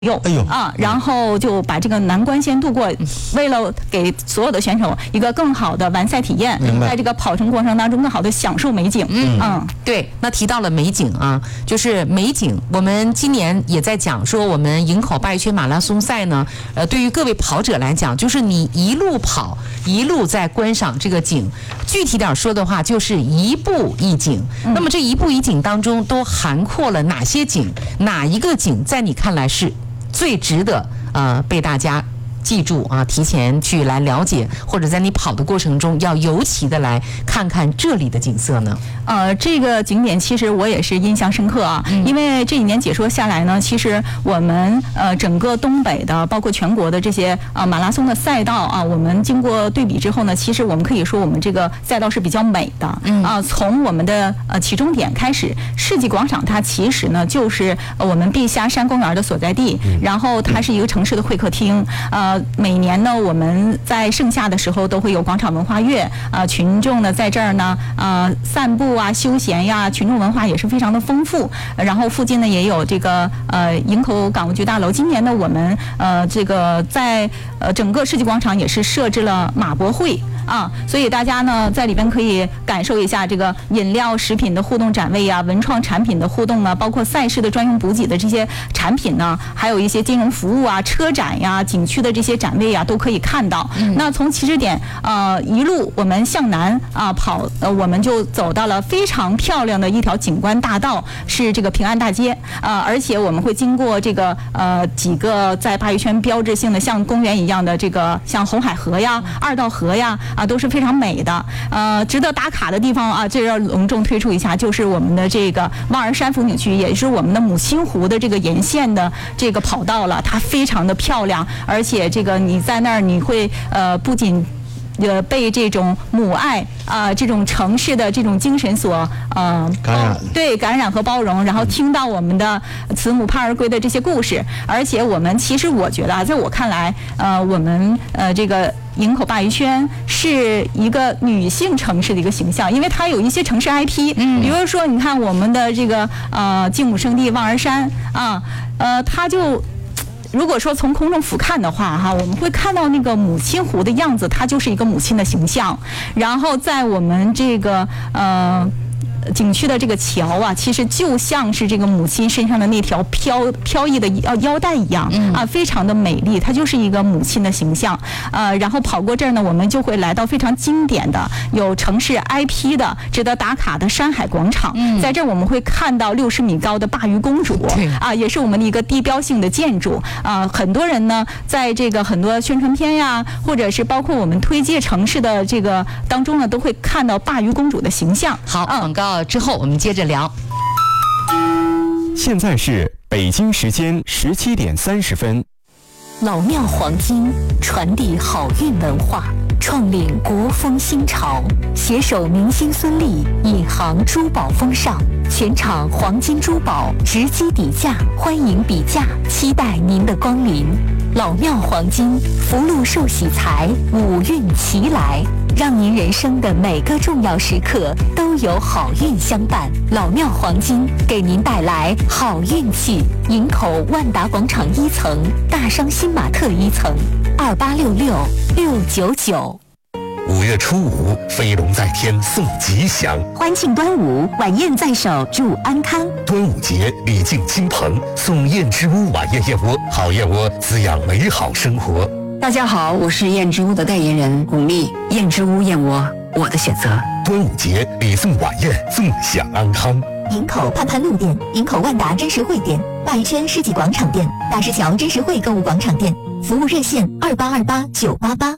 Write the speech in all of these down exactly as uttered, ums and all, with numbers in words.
右，哎呦啊，然后就把这个难关先度过，为了给所有的选手一个更好的完赛体验，在这个跑程过程当中更好的享受美景。 嗯嗯，对。那提到了美景啊，就是美景，我们今年也在讲说，我们营口鲅鱼圈马拉松赛呢，呃，对于各位跑者来讲，就是你一路跑，一路在观赏这个景。具体点说的话，就是一步一景。嗯、那么这一步一景当中，都涵括了哪些景？哪一个景在你看来是最值得呃被大家记住啊，提前去来了解，或者在你跑的过程中要尤其的来看看这里的景色呢？ 呃，这个景点其实我也是印象深刻啊，嗯、因为这几年解说下来呢，其实我们呃整个东北的，包括全国的这些呃马拉松的赛道啊，我们经过对比之后呢，其实我们可以说我们这个赛道是比较美的。嗯啊，从我们的呃起终点开始，世纪广场它其实呢就是我们碧霞山公园的所在地，嗯、然后它是一个城市的会客厅，呃。呃，每年呢，我们在盛夏的时候都会有广场文化月，啊、呃，群众呢在这儿呢，呃，散步啊、休闲呀，群众文化也是非常的丰富。然后附近呢也有这个呃营口港务局大楼。今年呢，我们呃这个在呃整个世纪广场也是设置了马博会。啊，所以大家呢在里边可以感受一下这个饮料、食品的互动展位啊，文创产品的互动啊，包括赛事的专用补给的这些产品呢，还有一些金融服务啊、车展呀、景区的这些展位啊，都可以看到。嗯、那从起始点呃一路我们向南啊跑，呃我们就走到了非常漂亮的一条景观大道，是这个平安大街啊、呃，而且我们会经过这个呃几个在鲅鱼圈标志性的像公园一样的这个像红海河呀、二道河呀。啊，都是非常美的，呃，值得打卡的地方啊，这要隆重推出一下，就是我们的这个望儿山风景区，也是我们的母亲湖的这个沿线的这个跑道了，它非常的漂亮，而且这个你在那儿你会呃不仅。呃，被这种母爱啊、呃，这种城市的这种精神所呃感染， 对感染和包容，然后听到我们的慈母盼儿归的这些故事，而且我们其实我觉得啊，在我看来，呃，我们呃这个营口鲅鱼圈是一个女性城市的一个形象，因为它有一些城市 I P，嗯，比如说你看我们的这个呃敬母圣地望儿山啊，呃，它就。如果说从空中俯瞰的话，哈，我们会看到那个母亲湖的样子，它就是一个母亲的形象。然后在我们这个呃景区的这个桥啊，其实就像是这个母亲身上的那条飘飘逸的腰腰带一样啊，非常的美丽，它就是一个母亲的形象。呃，然后跑过这儿呢，我们就会来到非常经典的有城市 I P 的值得打卡的山海广场。在这儿我们会看到六十米高的鲅鱼公主啊，也是我们的一个地标性的建筑啊。很多人呢，在这个很多宣传片呀，或者是包括我们推介城市的这个当中呢，都会看到鲅鱼公主的形象。 好，广告。之后我们接着聊。 现在是北京时间十七点三十分。 老庙黄金传递好运文化，创领国风新潮，携手明星孙俪引航珠宝风尚，全场黄金珠宝直击底价，欢迎比价，期待您的光临。老庙黄金，福禄寿喜财，五运齐来，让您人生的每个重要时刻都有好运相伴。老庙黄金给您带来好运气。营口万达广场一层，大商新玛特一层，二八六六六九九。 五月初五，飞龙在天送吉祥， 欢庆端午，晚宴在手祝安康。 端午节礼敬亲朋，送燕之屋晚宴燕窝，好燕窝滋养美好生活。 大家好，我是燕之屋的代言人巩俐，燕之屋燕窝，我的选择。 端午节礼送晚宴，纵享安康。 营口盼盼路店、营口万达真实汇店、鲅鱼圈世纪广场店、大石桥真实汇购物广场店，服务热线二八二八九八八。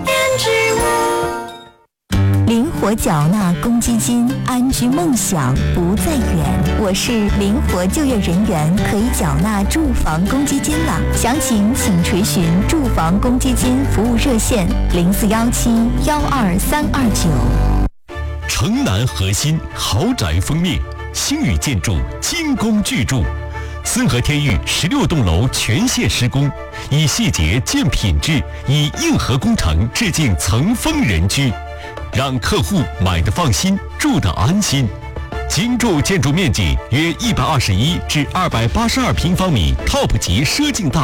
灵活缴纳公积金，安居梦想不再远。我是灵活就业人员，可以缴纳住房公积金了。详情请垂询住房公积金服务热线零四幺七幺二三二九。 城南核心豪宅封面，星宇建筑精工巨筑，森和天域十六栋楼全线施工，以细节见品质，以硬核工程致敬层峰人居，让客户买得放心，住得安心。 精筑建筑面积约一百二十一至二百八十二平方米 ，Top 级奢境大